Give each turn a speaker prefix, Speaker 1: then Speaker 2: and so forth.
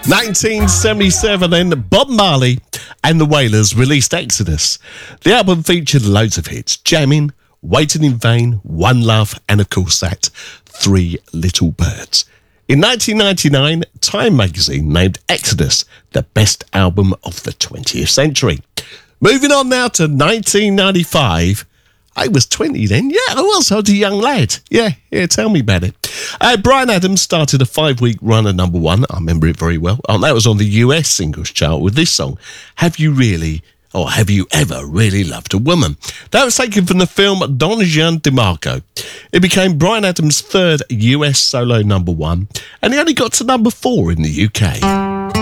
Speaker 1: 1977, then Bob Marley and the Wailers released Exodus. The album featured loads of hits: Jamming, Waiting in Vain, One Love, and of course that Three Little Birds. In 1999, Time magazine named Exodus the best album of the 20th century. Moving on now to 1995. I was 20 then. Yeah, I was a young lad. Yeah, tell me about it. Bryan Adams started a 5-week run at number one. I remember it very well. That was on the US singles chart with this song, Have You Really, or Have You Ever Really Loved a Woman? That was taken from the film Don Juan DeMarco. It became Bryan Adams' third US solo number one, and he only got to number 4 in the UK.